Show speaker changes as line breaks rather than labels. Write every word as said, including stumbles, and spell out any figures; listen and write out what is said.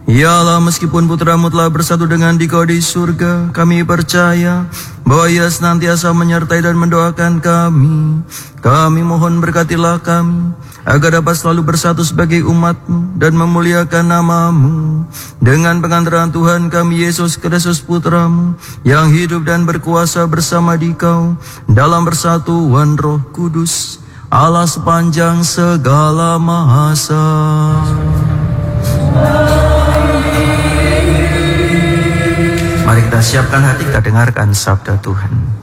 Ya Allah, meskipun putramu telah bersatu dengan Dikau di surga, kami percaya bahwa Ia senantiasa menyertai dan mendoakan kami. Kami mohon berkatilah kami, agar dapat selalu bersatu sebagai umat-Mu dan memuliakan nama-Mu. Dengan pengantaran Tuhan kami Yesus Kristus Putra-Mu, yang hidup dan berkuasa bersama Dikau dalam persatuan Roh Kudus, Allah sepanjang segala masa. Mari kita siapkan hati, kita dengarkan sabda Tuhan.